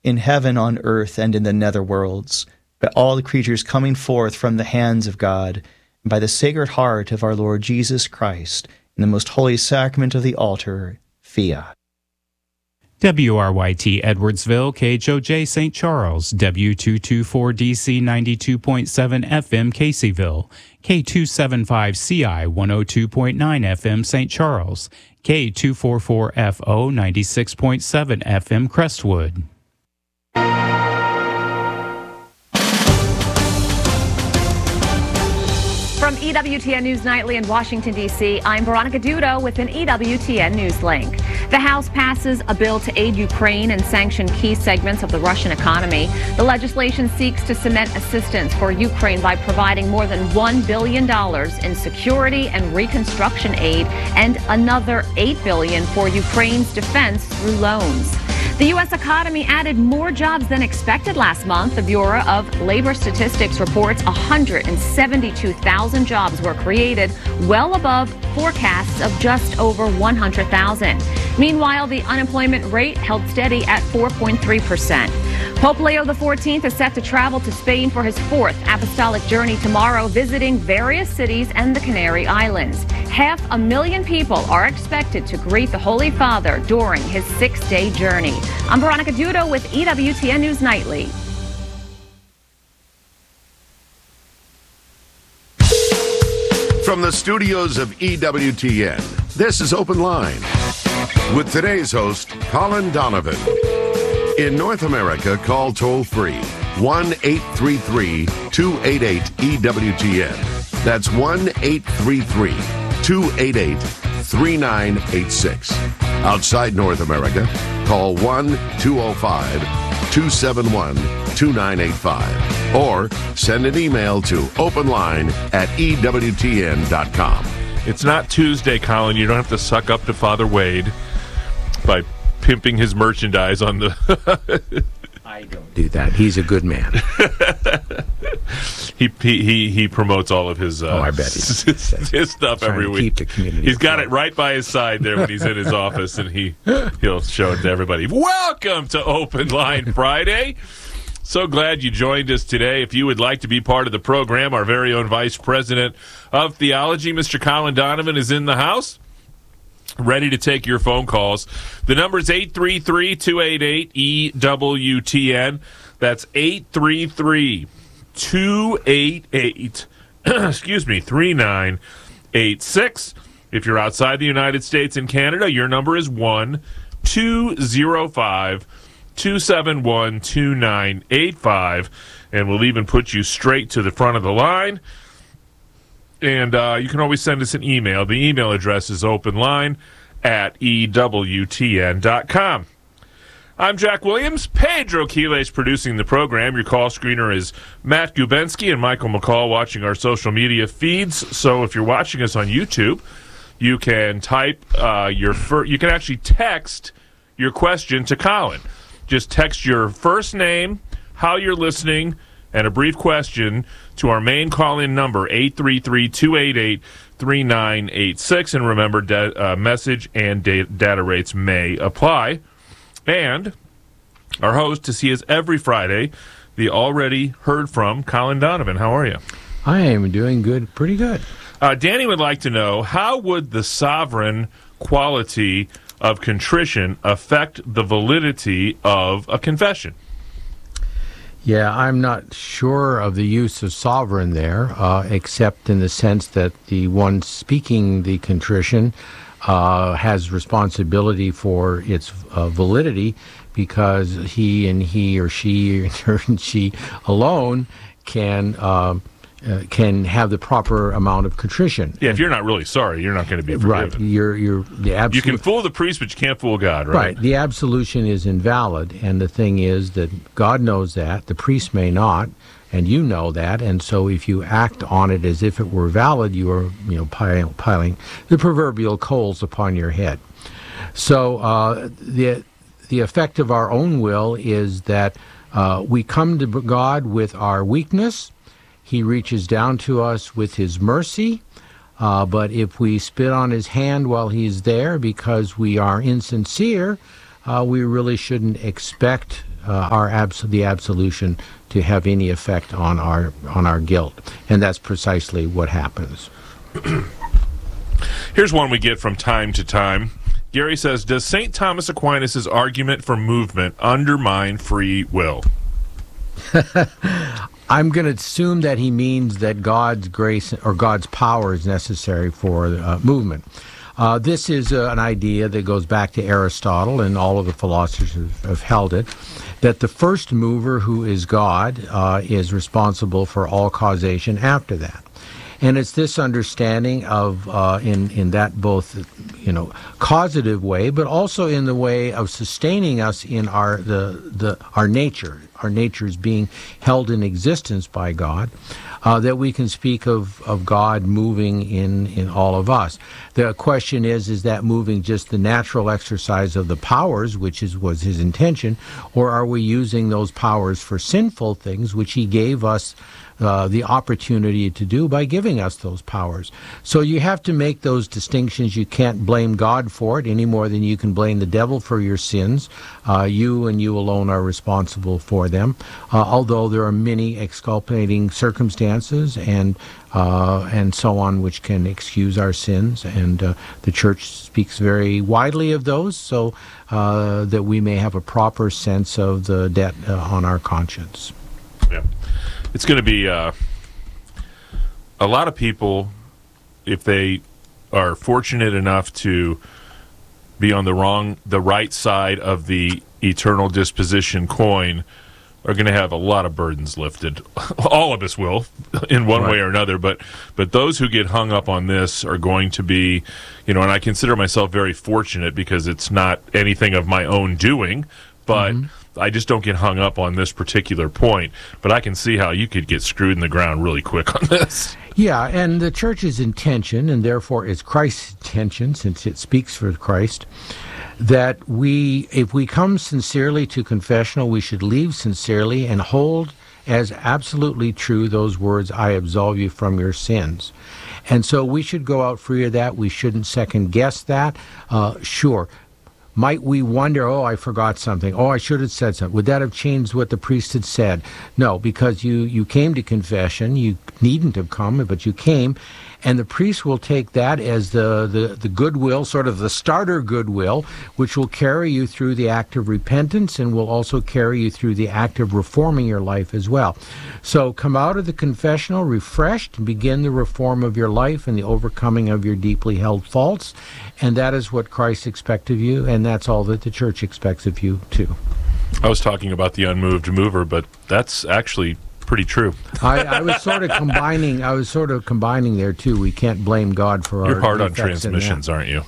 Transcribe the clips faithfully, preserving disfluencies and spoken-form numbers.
in heaven, on earth, and in the nether worlds, by all the creatures coming forth from the hands of God, and by the Sacred Heart of our Lord Jesus Christ, in the most holy sacrament of the altar, Fiat. W R Y T Edwardsville, K H O J Saint Charles, W two twenty-four D C ninety-two point seven F M Caseyville, K two seventy-five C I one oh two point nine F M Saint Charles, K two forty-four F O ninety-six point seven F M Crestwood. From E W T N News Nightly in Washington, D C, I'm Veronica Dudo with an E W T N News link. The House passes a bill to aid Ukraine and sanction key segments of the Russian economy. The legislation seeks to cement assistance for Ukraine by providing more than one billion dollars in security and reconstruction aid and another eight billion dollars for Ukraine's defense through loans. The U S economy added more jobs than expected last month. The Bureau of Labor Statistics reports one hundred seventy-two thousand jobs were created, well above forecasts of just over one hundred thousand. Meanwhile, the unemployment rate held steady at four point three percent. Pope Leo the fourteenth is set to travel to Spain for his fourth apostolic journey tomorrow, visiting various cities and the Canary Islands. Half a million people are expected to greet the Holy Father during his six-day journey. I'm Veronica Dudo with E W T N News Nightly. From the studios of E W T N, this is Open Line with today's host, Colin Donovan. In North America, call toll-free one eight three three, two eight eight, E W T N. That's one eight three three, two eight eight, three nine eight six. Outside North America, call one two oh five, two seven one, two nine eight five or send an email to openline at E W T N dot com. It's not Tuesday, Colin. You don't have to suck up to Father Wade by pimping his merchandise on the... I don't do that. He's a good man. he, he he promotes all of his uh, oh, I bet his, his stuff every week. Keep the community he's got afloat. it right by his side there when he's in his office, and he he'll show it to everybody. Welcome to Open Line Friday. So glad you joined us today. If you would like to be part of the program, our very own Vice President of Theology, Mister Colin Donovan, is in the house, ready to take your phone calls. The number is eight three three, two eight eight, E W T N. That's eight three three, two eight eight, excuse me, three nine eight six. If you're outside the United States and Canada, your number is one two oh five, two seven one, two nine eight five, and we'll even put you straight to the front of the line. And uh, you can always send us an email. The email address is openline at E W T N dot com. I'm Jack Williams. Pedro Quiles producing the program. Your call screener is Matt Gubensky and Michael McCall watching our social media feeds. So if you're watching us on YouTube, you can type uh, your fir- you can actually text your question to Colin. Just text your first name, how you're listening, and a brief question to our main call-in number, eight three three, two eight eight, three nine eight six. And remember, da- uh, message and da- data rates may apply. And our host to see us every Friday, the already heard from Colin Donovan. How are you? I am doing good, pretty good. Uh, Danny would like to know, how would the sovereign quality of contrition affect the validity of a confession? Yeah, I'm not sure of the use of sovereign there, uh, except in the sense that the one speaking the contrition uh, has responsibility for its uh, validity, because he and he or she or she alone can uh, uh, can have the proper amount of contrition. Yeah, if you're not really sorry, you're not going to be forgiven. Right, you're you're the absolute. You can fool the priest, but you can't fool God, right? Right. The absolution is invalid, and the thing is that God knows that, the priest may not, and you know that, and so if you act on it as if it were valid, you are, you know, piling, piling the proverbial coals upon your head. So uh, the the effect of our own will is that uh, we come to God with our weakness. He reaches down to us with his mercy. Uh, but if we spit on his hand while he's there because we are insincere, uh, we really shouldn't expect uh, our abs- the absolution to have any effect on our on our guilt, and that's precisely what happens. Here's one we get from time to time. Gary says, does Saint Thomas Aquinas' argument for movement undermine free will? I'm going to assume that he means that God's grace or God's power is necessary for uh, movement. Uh, this is uh, an idea that goes back to Aristotle, and all of the philosophers have, have held it, that the first mover, who is God, uh, is responsible for all causation after that. And it's this understanding of, uh, in in that both, you know, causative way, but also in the way of sustaining us in our the the our nature. Our nature is being held in existence by God. Uh, that we can speak of, of God moving in, in all of us. The question is, is that moving just the natural exercise of the powers, which is was his intention, or are we using those powers for sinful things, which he gave us uh, the opportunity to do by giving us those powers? So you have to make those distinctions. You can't blame God for it any more than you can blame the devil for your sins. Uh, you and you alone are responsible for them, uh, although there are many exculpating circumstances and uh, and so on which can excuse our sins, and uh, the Church speaks very widely of those, so uh, that we may have a proper sense of the debt uh, on our conscience. Yeah, it's going to be uh, a lot of people, if they are fortunate enough to be on the wrong, the right side of the eternal disposition coin, are going to have a lot of burdens lifted. All of us will, in one Right. way or another, but but those who get hung up on this are going to be, you know, and I consider myself very fortunate because it's not anything of my own doing, but mm-hmm. I just don't get hung up on this particular point. But I can see how you could get screwed in the ground really quick on this. Yeah, and the Church's intention, and therefore it's Christ's intention, since it speaks for Christ, that we, if we come sincerely to confessional, we should leave sincerely and hold as absolutely true those words, I absolve you from your sins. And so we should go out free of that. We shouldn't second guess that. Uh, sure. Might we wonder, oh, I forgot something. Oh, I should have said something. Would that have changed what the priest had said? No, because you, you came to confession. You needn't have come, but you came. And the priest will take that as the, the, the goodwill, sort of the starter goodwill, which will carry you through the act of repentance and will also carry you through the act of reforming your life as well. So come out of the confessional refreshed and begin the reform of your life and the overcoming of your deeply held faults. And that is what Christ expects of you, and that's all that the Church expects of you too. I was talking about the unmoved mover, but that's actually pretty true. I, I was sort of combining. I was sort of combining there too. We can't blame God for You're our. hard on defects in transmissions, that. aren't you?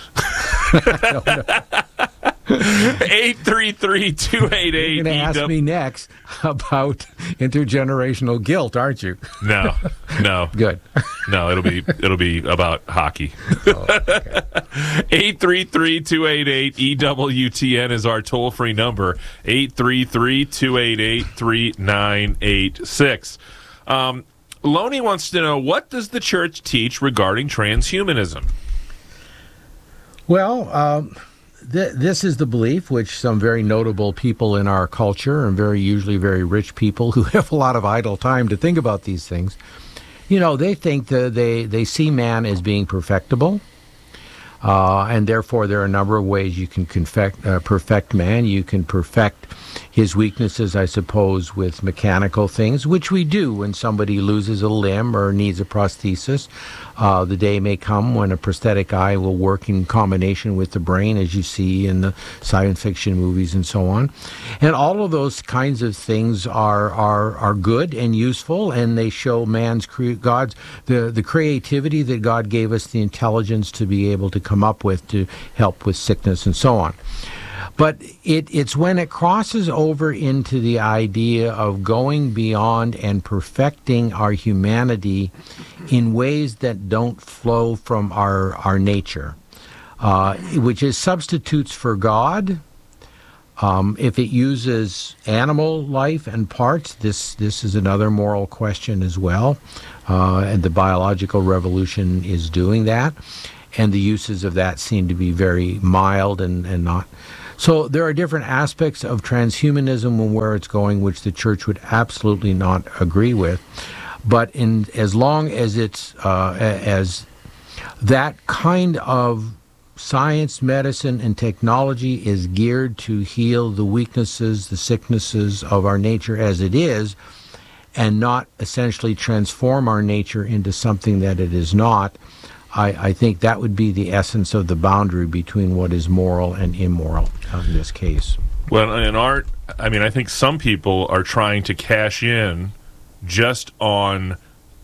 eight three three, two eight eight You're going to ask me next about intergenerational guilt, aren't you? No, no, Good. no. It'll be it'll be about hockey. Oh, okay. Eight three three, two eight eight, E W T N is our toll free number. Eight three three, two eight eight, three nine eight six. Um, Loney wants to know, what does the Church teach regarding transhumanism? Well, um, th- this is the belief which some very notable people in our culture, and very usually very rich people who have a lot of idle time to think about these things, you know, they think that they, they see man as being perfectible. Uh, and therefore, there are a number of ways you can confect, uh, perfect man. You can perfect his weaknesses, I suppose, with mechanical things, which we do when somebody loses a limb or needs a prosthesis. Uh, the day may come when a prosthetic eye will work in combination with the brain, as you see in the science fiction movies and so on. And all of those kinds of things are are are good and useful, and they show man's cre- God's the the creativity that God gave us, the intelligence to be able to come up with to help with sickness and so on. But it, it's when it crosses over into the idea of going beyond and perfecting our humanity in ways that don't flow from our, our nature, uh, which is substitutes for God. Um, if it uses animal life and parts, this, this is another moral question as well. Uh, and the biological revolution is doing that. And the uses of that seem to be very mild and, and not... So there are different aspects of transhumanism and where it's going, which the church would absolutely not agree with. But in as long as it's uh, as that kind of science, medicine, and technology is geared to heal the weaknesses, the sicknesses of our nature as it is, and not essentially transform our nature into something that it is not, I, I think that would be the essence of the boundary between what is moral and immoral in this case. Well, in art, I mean, I think some people are trying to cash in just on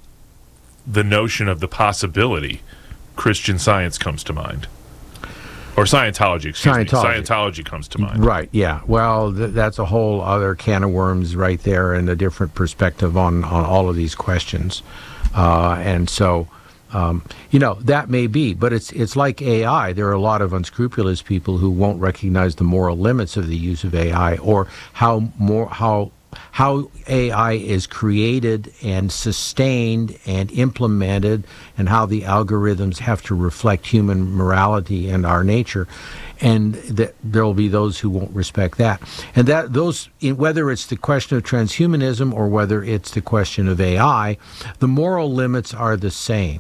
the notion of the possibility. Christian Science comes to mind. Or Scientology, excuse Scientology. me. Scientology comes to mind. Right, yeah. Well, th- that's a whole other can of worms right there, and a different perspective on, on all of these questions. Uh, and so, um, you know, that may be, but it's it's like A I. There are a lot of unscrupulous people who won't recognize the moral limits of the use of A I, or how more how how A I is created and sustained and implemented, and how the algorithms have to reflect human morality and our nature, and that there will be those who won't respect that. And that those, whether it's the question of transhumanism or whether it's the question of A I, the moral limits are the same.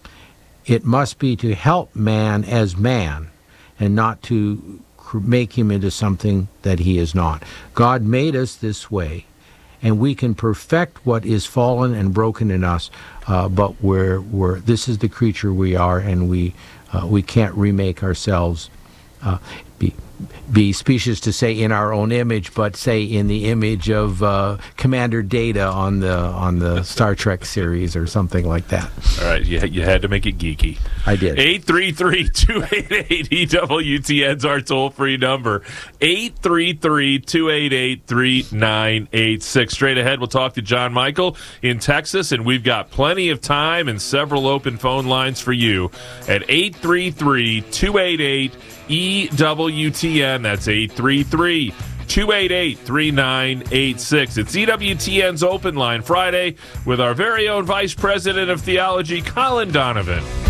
It must be to help man as man, and not to make him into something that he is not. God made us this way, and we can perfect what is fallen and broken in us, uh, but we're, we're, this is the creature we are, and we, uh, we can't remake ourselves, uh, be, be specious to say in our own image, but say in the image of uh, Commander Data on the on the Star Trek series or something like that. All right, you, you had to make it geeky. I did. eight three three, two eight eight, E W T N's our toll-free number. eight three three, two eight eight, three nine eight six. Straight ahead, we'll talk to John Michael in Texas, and we've got plenty of time and several open phone lines for you at eight three three, two eight eight, E W T N. That's eight three three, two eight eight, three nine eight six. It's E W T N's Open Line Friday with our very own Vice President of Theology, Colin Donovan.